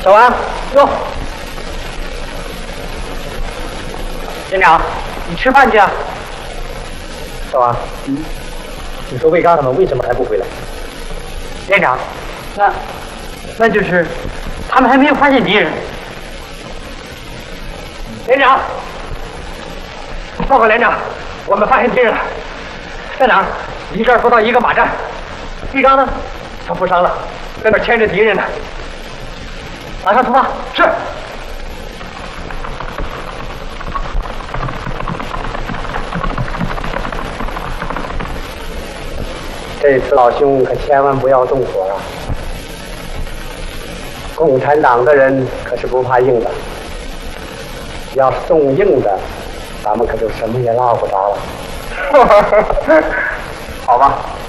小王，哟，连长，你吃饭去啊？小王，你说魏刚他们为什么还不回来？连长，那就是他们还没有发现敌人。连长，报告连长，我们发现敌人了，在哪儿？离这儿不到1个马站。魏刚呢？他负伤了，在那儿牵着敌人呢。马上出发。是。这次老兄可千万不要动火啊！共产党的人可是不怕硬的，要是动硬的，咱们可就什么也捞不着了。好吧。